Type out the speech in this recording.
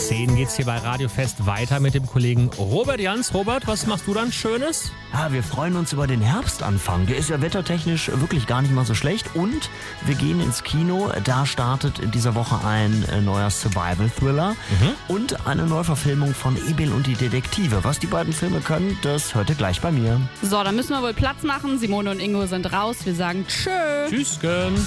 10 geht's hier bei Radio Fest weiter mit dem Kollegen Robert Jans. Robert, was machst du dann Schönes? Ja, wir freuen uns über den Herbstanfang. Der ist ja wettertechnisch wirklich gar nicht mal so schlecht. Und wir gehen ins Kino. Da startet in dieser Woche ein neuer Survival-Thriller und eine Neuverfilmung von Emil und die Detektive. Was die beiden Filme können, das hört ihr gleich bei mir. So, dann müssen wir wohl Platz machen. Simone und Ingo sind raus. Wir sagen tschö. Tschüss.